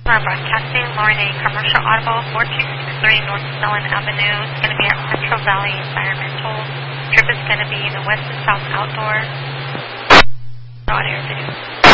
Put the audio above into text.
Broadcasting, Lauren A. Commercial Audible, 4263 North Snelling Avenue. It's going to be at Central Valley Environmental. Trip is going to be the West and South Outdoor. Audio video.